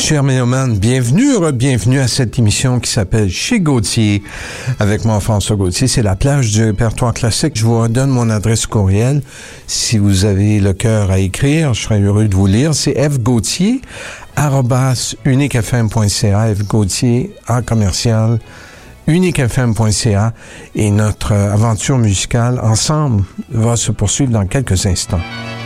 Chers mélomanes, bienvenue à cette émission qui s'appelle Chez Gauthier. Avec moi, François Gauthier, c'est la plage du répertoire classique. Je vous redonne mon adresse courriel. Si vous avez le cœur à écrire, je serais heureux de vous lire. C'est fgauthier@uniquefm.ca, fgauthier, @commercial, uniquefm.ca. Et notre aventure musicale ensemble va se poursuivre dans quelques instants.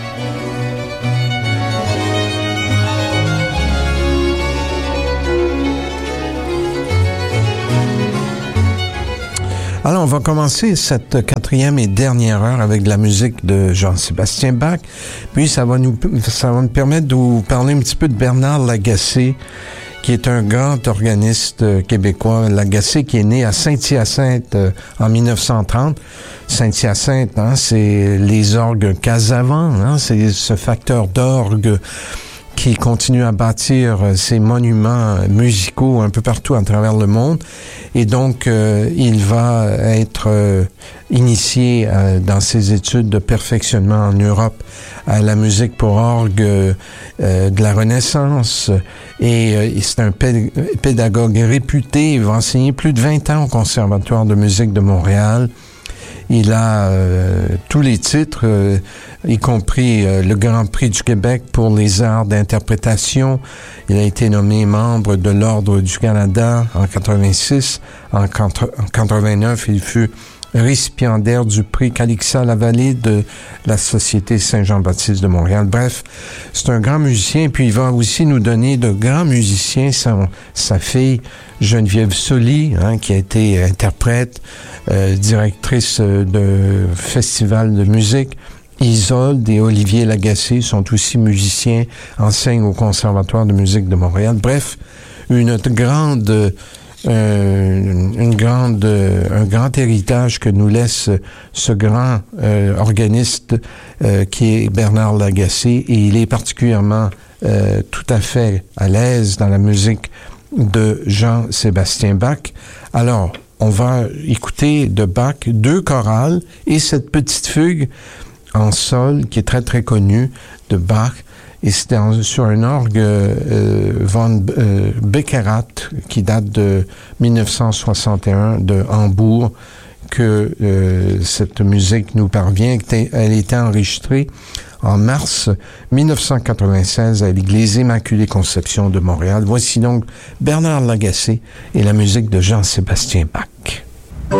Alors, on va commencer cette quatrième et dernière heure avec de la musique de Jean-Sébastien Bach. Puis, ça va nous permettre de vous parler un petit peu de Bernard Lagacé, qui est un grand organiste québécois. Lagacé qui est né à Saint-Hyacinthe en 1930. Saint-Hyacinthe, hein, c'est les orgues Casavant, hein, c'est ce facteur d'orgue qui continue à bâtir ces monuments musicaux un peu partout à travers le monde. Et donc, il va être initié dans ses études de perfectionnement en Europe à la musique pour orgue de la Renaissance. Et c'est un pédagogue réputé. Il va enseigner plus de 20 ans au Conservatoire de musique de Montréal. Il a tous les titres, y compris le Grand Prix du Québec pour les arts d'interprétation. Il a été nommé membre de l'Ordre du Canada en 86. En 89, il fut récipiendaire du prix Calixa-Lavallée de la Société Saint-Jean-Baptiste de Montréal. Bref, c'est un grand musicien. Puis il va aussi nous donner de grands musiciens. Sa fille, Geneviève Sully, hein, qui a été interprète, directrice de festival de musique. Isolde et Olivier Lagacé sont aussi musiciens, enseignent au Conservatoire de musique de Montréal. Bref, un grand héritage que nous laisse ce grand organiste qui est Bernard Lagacé, et il est particulièrement tout à fait à l'aise dans la musique de Jean-Sébastien Bach. Alors, on va écouter de Bach 2 chorales et cette petite fugue en sol qui est très très connue de Bach. Et c'était sur un orgue von Beckerath qui date de 1961 de Hambourg que cette musique nous parvient. Elle était enregistrée en mars 1996 à l'Église Immaculée Conception de Montréal. Voici donc Bernard Lagacé et la musique de Jean-Sébastien Bach.